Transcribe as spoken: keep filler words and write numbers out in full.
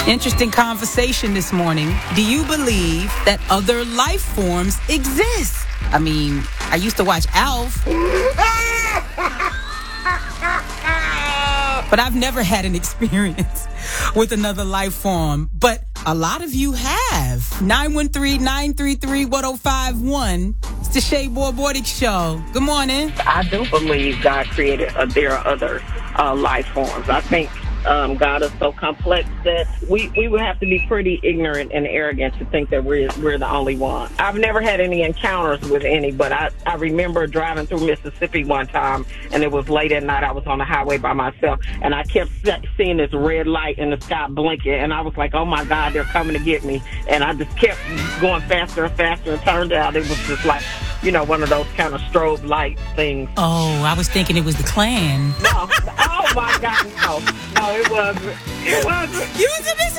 Interesting conversation this morning. Do you believe that other life forms exist? I mean, I used to watch Alf. But I've never had an experience with another life form. But a lot of you have. nine one three, nine three three, one oh five one. It's the Shea Boy Bordick Show. Good morning. I do believe God created, uh, there are other uh, life forms. I think um, God is so complex that we, we would have to be pretty ignorant and arrogant to think that we're, we're the only one. I've never had any encounters with any, but I, I remember driving through Mississippi one time, and it was late at night. I was on the highway by myself, and I kept seeing this red light in the sky blinking, and I was like, oh, my God, they're coming to get me. And I just kept going faster and faster, and turned out it was just like, you know, one of those kind of strobe light things. Oh, I was thinking it was the Klan. No. Oh, my God, no. No, it wasn't. It wasn't. You was in